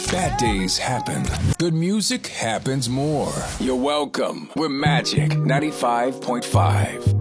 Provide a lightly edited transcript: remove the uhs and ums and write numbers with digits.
Bad days happen. Good music happens more. You're welcome. We're Magic 95.5.